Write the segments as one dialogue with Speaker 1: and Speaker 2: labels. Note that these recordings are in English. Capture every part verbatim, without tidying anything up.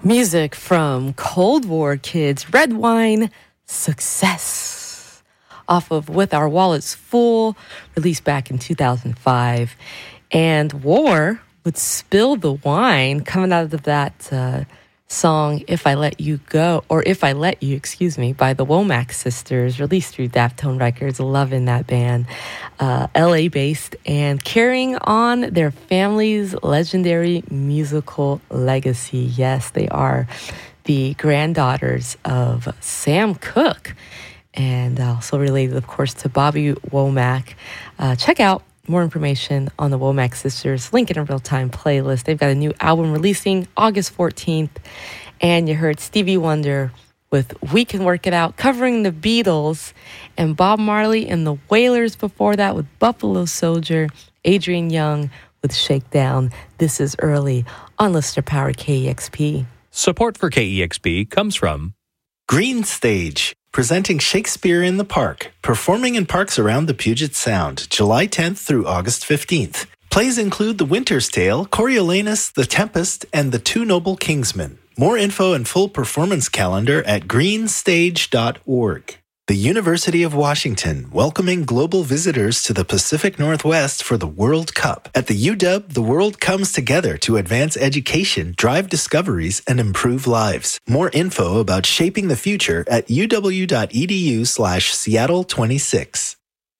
Speaker 1: Music from Cold War Kids, Red Wine, Success, off of With Our Wallets Full, released back in two thousand five. And War would Spill the Wine, coming out of that uh, song, If I Let You Go, or If I Let You, excuse me, by the Womack Sisters, released through Daftone Records. Loving that band. Uh, L A-based and carrying on their family's legendary musical legacy. Yes, they are the granddaughters of Sam Cooke, and also related, of course, to Bobby Womack. Uh, check out more information on the Womack Sisters, link in a real-time playlist. They've got a new album releasing August fourteenth, and you heard Stevie Wonder with We Can Work It Out, covering the Beatles, and Bob Marley and the Wailers before that with Buffalo Soldier, Adrian Young with Shakedown. This is Early on Listener Power K E X P.
Speaker 2: Support for K E X P comes from
Speaker 3: Green Stage, presenting Shakespeare in the Park, performing in parks around the Puget Sound, July tenth through August fifteenth. Plays include The Winter's Tale, Coriolanus, The Tempest, and The Two Noble Kingsmen. More info and full performance calendar at green stage dot org. The University of Washington, welcoming global visitors to the Pacific Northwest for the World Cup. At the U W, the world comes together to advance education, drive discoveries, and improve lives. More info about shaping the future at uw.edu slash Seattle 26.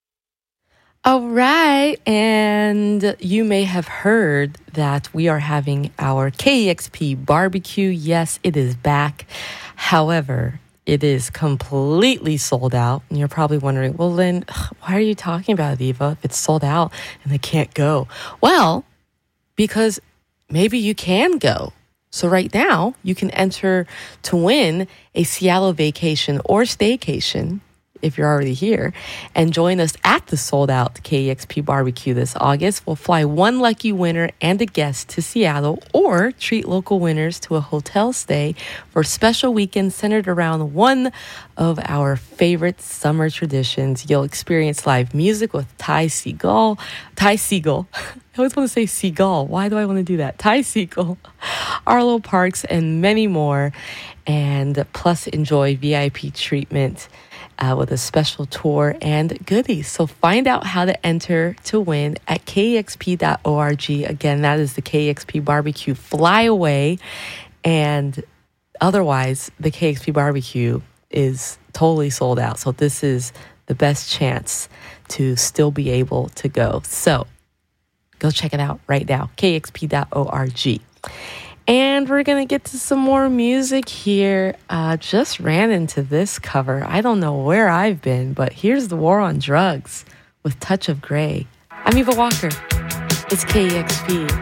Speaker 1: All right, and you may have heard that we are having our K E X P barbecue. Yes, it is back. However, it is completely sold out. And you're probably wondering, well, then why are you talking about it, Eva, if it's sold out and they can't go? Well, because maybe you can go. So right now, you can enter to win a Seattle vacation or staycation if you're already here, and join us at the sold-out K E X P barbecue this August. We'll fly one lucky winner and a guest to Seattle, or treat local winners to a hotel stay for a special weekend centered around one of our favorite summer traditions. You'll experience live music with Ty Segall. Ty Segall. I always want to say Seagull. Why do I want to do that? Ty Segall, Arlo Parks, and many more. And plus enjoy V I P treatment Uh, with a special tour and goodies. So find out how to enter to win at K E X P dot org. Again, that is the K E X P Barbecue Flyaway. And otherwise, the K E X P Barbecue is totally sold out. So this is the best chance to still be able to go. So go check it out right now, K E X P dot org. And we're going to get to some more music here. Uh, just ran into this cover. I don't know where I've been, but here's The War on Drugs with Touch of Grey. I'm Eva Walker. It's K E X P.